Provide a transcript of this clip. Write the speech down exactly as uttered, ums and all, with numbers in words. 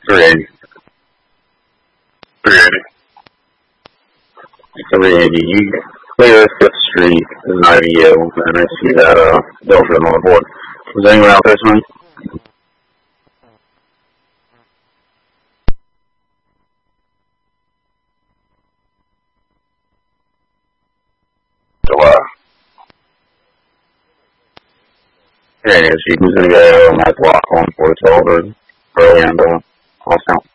three eighty. three eighty. three eighty. You clear Fifth Street is an I V U, and I see that uh, Belgium on the board. Is anyone out there tonight? July. Yeah, yeah, she was going to go on that block on for twelve or early and uh, off count.